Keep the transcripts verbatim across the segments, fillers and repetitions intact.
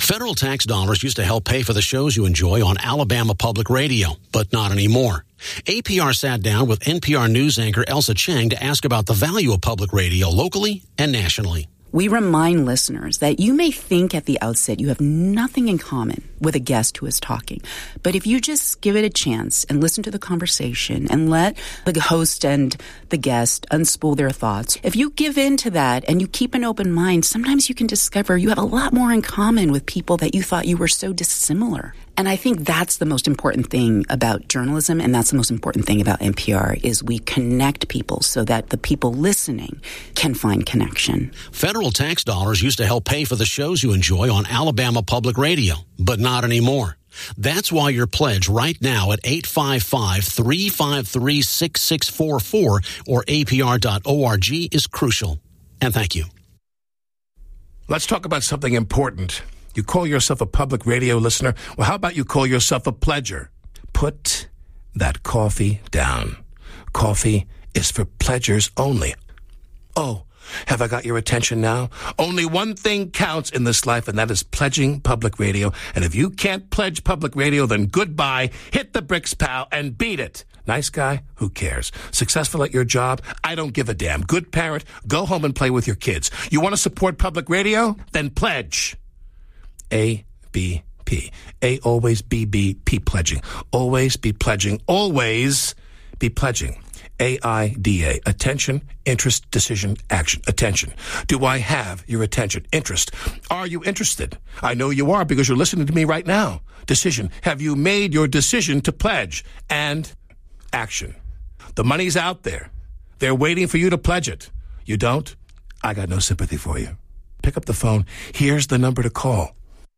Federal tax dollars used to help pay for the shows you enjoy on Alabama Public Radio, but not anymore. A P R sat down with N P R News anchor Elsa Chang to ask about the value of public radio locally and nationally. We remind listeners that you may think at the outset you have nothing in common with a guest who is talking. But if you just give it a chance and listen to the conversation and let the host and the guest unspool their thoughts, if you give in to that and you keep an open mind, sometimes you can discover you have a lot more in common with people that you thought you were so dissimilar. And I think that's the most important thing about journalism, and that's the most important thing about N P R, is we connect people so that the people listening can find connection. Federal tax dollars used to help pay for the shows you enjoy on Alabama Public Radio, but not anymore. That's why your pledge right now at eight five five, three five three, six six four four or A P R dot org is crucial. And thank you. Let's talk about something important. You call yourself a public radio listener? Well, how about you call yourself a pledger? Put that coffee down. Coffee is for pledgers only. Oh, have I got your attention now? Only one thing counts in this life, and that is pledging public radio. And if you can't pledge public radio, then goodbye. Hit the bricks, pal, and beat it. Nice guy? Who cares? Successful at your job? I don't give a damn. Good parent? Go home and play with your kids. You want to support public radio? Then pledge. A, B, P. A, always, B, B, P, pledging. Always be pledging. Always be pledging. A I D A. Attention, interest, decision, action. Attention. Do I have your attention? Interest. Are you interested? I know you are because you're listening to me right now. Decision. Have you made your decision to pledge? And action. The money's out there. They're waiting for you to pledge it. You don't? I got no sympathy for you. Pick up the phone. Here's the number to call.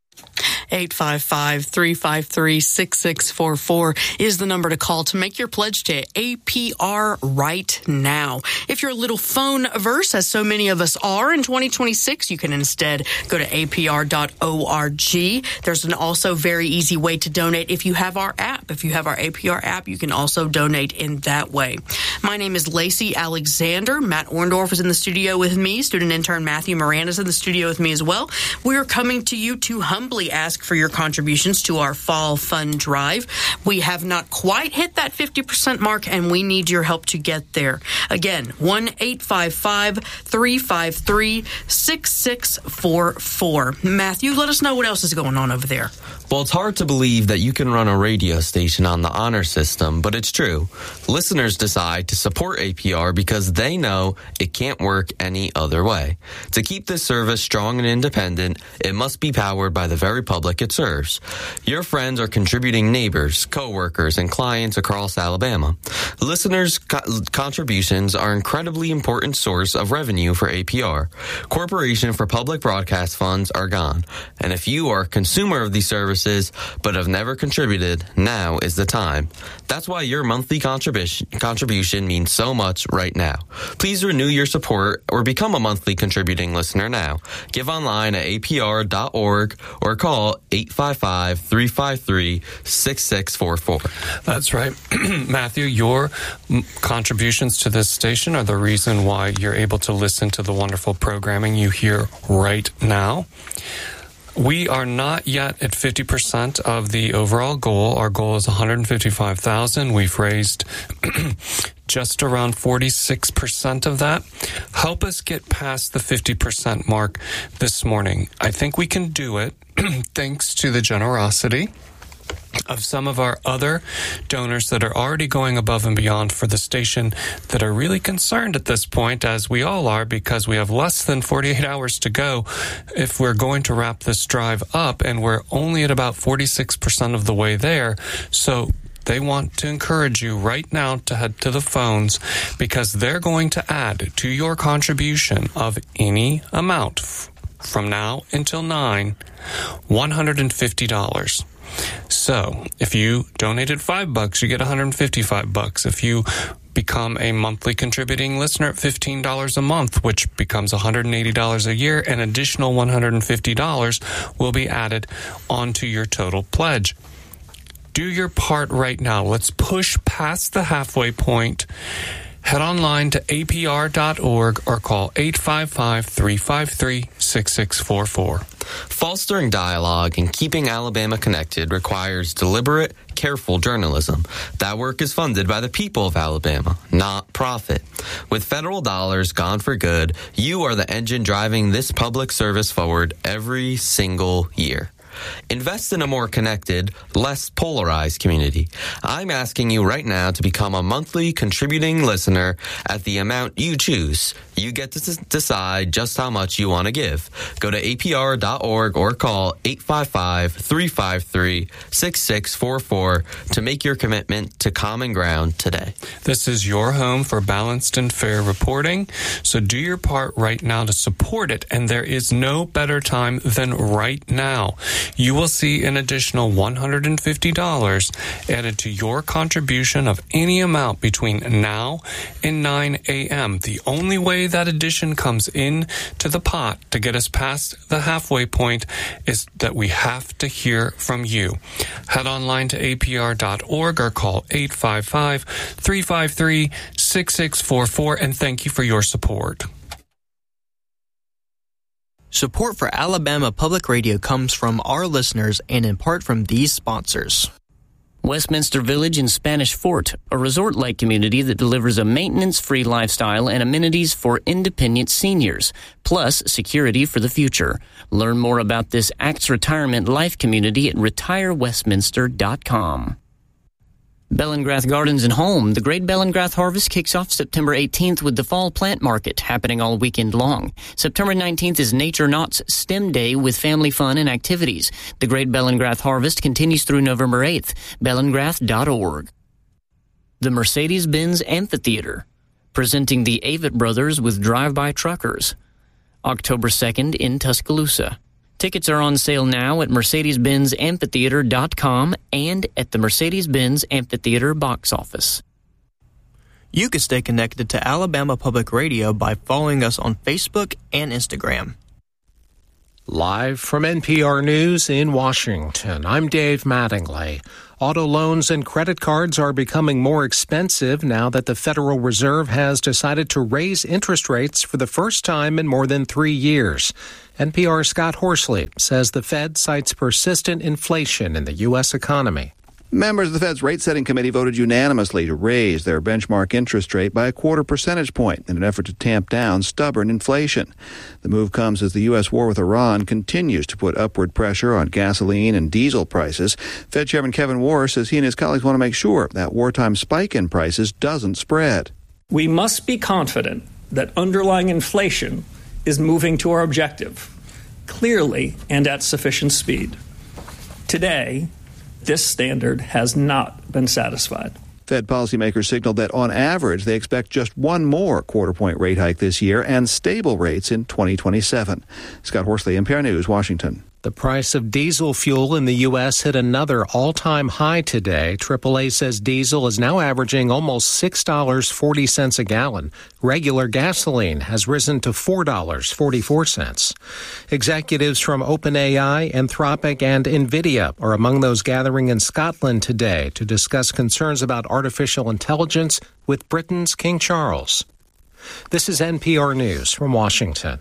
eight five five, three five three, six six four four is the number to call to make your pledge to A P R right now. If you're a little phone averse, as so many of us are in twenty twenty-six, you can instead go to A P R dot org. There's an also very easy way to donate if you have our app. If you have our A P R app, you can also donate in that way. My name is Lacey Alexander. Matt Orndorff is in the studio with me. Student intern Matthew Moran is in the studio with me as well. We're coming to you to humbly ask for your contributions to our fall fund drive. We have not quite hit that fifty percent mark, and we need your help to get there. Again, one eight five five, three five three, six six four four. Matthew, let us know what else is going on over there. Well, it's hard to believe that you can run a radio station on the honor system, but it's true. Listeners decide to support A P R because they know it can't work any other way. To keep this service strong and independent, it must be powered by the very public it serves. Your friends are contributing neighbors, co-workers, and clients across Alabama. Listeners' co- contributions are an incredibly important source of revenue for A P R. Corporation for Public Broadcast funds are gone. And if you are a consumer of these services but have never contributed, now is the time. That's why your monthly contribution contribution means so much right now. Please renew your support or become a monthly contributing listener now. Give online at A P R dot org or call eight five five, three five three, six six four four. That's right. Matthew, your contributions to this station are the reason why you're able to listen to the wonderful programming you hear right now. We are not yet at fifty percent of the overall goal. Our goal is one hundred fifty-five thousand dollars. We've raised just around forty-six percent of that. Help us get past the fifty percent mark this morning. I think we can do it thanks to the generosity of some of our other donors that are already going above and beyond for the station, that are really concerned at this point, as we all are, because we have less than forty-eight hours to go if we're going to wrap this drive up, and we're only at about forty-six percent of the way there. So they want to encourage you right now to head to the phones, because they're going to add to your contribution of any amount from now until nine, one hundred fifty dollars. So if you donated five bucks, you get one hundred fifty-five bucks. If you become a monthly contributing listener at fifteen dollars a month, which becomes one hundred eighty dollars a year, an additional one hundred fifty dollars will be added onto your total pledge. Do your part right now. Let's push past the halfway point Head online to A P R dot org or call eight five five, three five three, six six four four. Fostering dialogue and keeping Alabama connected requires deliberate, careful journalism. That work is funded by the people of Alabama, not profit. With federal dollars gone for good, you are the engine driving this public service forward every single year. Invest in a more connected, less polarized community. I'm asking you right now to become a monthly contributing listener at the amount you choose. You get to decide just how much you want to give. Go to A P R dot org or call eight five five, three five three, six six four four to make your commitment to Common Ground today. This is your home for balanced and fair reporting, so do your part right now to support it, and there is no better time than right now. You will see an additional one hundred fifty dollars added to your contribution of any amount between now and nine a.m. The only way that addition comes in to the pot to get us past the halfway point is that we have to hear from you. Head online to A P R dot org or call eight five five, three five three, six six four four, and thank you for your support. Support for Alabama Public Radio comes from our listeners and in part from these sponsors. Westminster Village in Spanish Fort, a resort-like community that delivers a maintenance-free lifestyle and amenities for independent seniors, plus security for the future. Learn more about this Axe Retirement Life community at retire westminster dot com. Bellingrath Gardens and Home. The Great Bellingrath Harvest kicks off September eighteenth with the Fall Plant Market happening all weekend long. September nineteenth is Nature Knott's STEM Day with family fun and activities. The Great Bellingrath Harvest continues through November eighth. bellingrath dot org. The Mercedes-Benz Amphitheater, presenting the Avett Brothers with Drive-By Truckers. October second in Tuscaloosa. Tickets are on sale now at mercedes benz amphitheater dot com and at the Mercedes-Benz Amphitheater box office. You can stay connected to Alabama Public Radio by following us on Facebook and Instagram. Live from N P R News in Washington, I'm Dave Mattingly. Auto loans and credit cards are becoming more expensive now that the Federal Reserve has decided to raise interest rates for the first time in more than three years. N P R's Scott Horsley says the Fed cites persistent inflation in the U S economy. Members of the Fed's rate-setting committee voted unanimously to raise their benchmark interest rate by a quarter percentage point in an effort to tamp down stubborn inflation. The move comes as the U S war with Iran continues to put upward pressure on gasoline and diesel prices. Fed Chairman Kevin Warr says he and his colleagues want to make sure that wartime spike in prices doesn't spread. We must be confident that underlying inflation is moving to our objective, clearly and at sufficient speed. Today, this standard has not been satisfied. Fed policymakers signaled that on average they expect just one more quarter-point rate hike this year and stable rates in twenty twenty-seven. Scott Horsley, N P R News, Washington. The price of diesel fuel in the U S hit another all-time high today. triple A says diesel is now averaging almost six dollars and forty cents a gallon. Regular gasoline has risen to four dollars and forty-four cents. Executives from OpenAI, Anthropic, and NVIDIA are among those gathering in Scotland today to discuss concerns about artificial intelligence with Britain's King Charles. This is N P R News from Washington.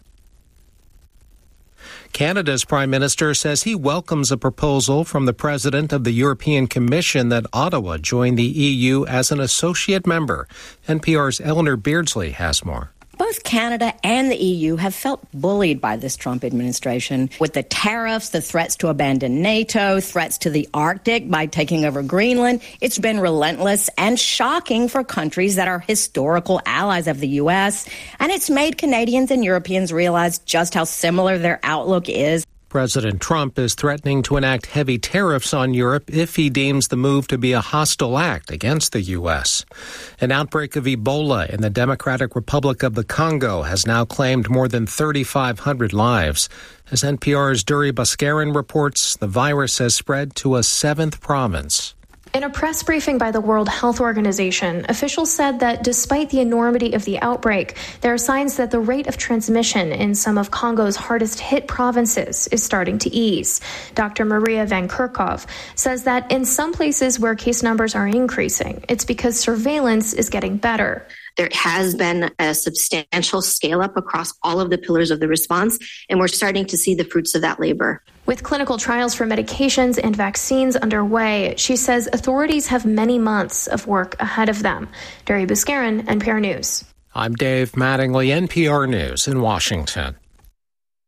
Canada's Prime Minister says he welcomes a proposal from the President of the European Commission that Ottawa join the E U as an associate member. N P R's Eleanor Beardsley has more. Both Canada and the E U have felt bullied by this Trump administration with the tariffs, the threats to abandon NATO, threats to the Arctic by taking over Greenland. It's been relentless and shocking for countries that are historical allies of the U S, and it's made Canadians and Europeans realize just how similar their outlook is. President Trump is threatening to enact heavy tariffs on Europe if he deems the move to be a hostile act against the U S. An outbreak of Ebola in the Democratic Republic of the Congo has now claimed more than thirty-five hundred lives. As N P R's Duri Baskarin reports, the virus has spread to a seventh province. In a press briefing by the World Health Organization, officials said that despite the enormity of the outbreak, there are signs that the rate of transmission in some of Congo's hardest hit provinces is starting to ease. Doctor Maria Van Kerkhove says that in some places where case numbers are increasing, it's because surveillance is getting better. There has been a substantial scale up across all of the pillars of the response, and we're starting to see the fruits of that labor. With clinical trials for medications and vaccines underway, she says authorities have many months of work ahead of them. Dari Buscarin, N P R News. I'm Dave Mattingly, N P R News in Washington.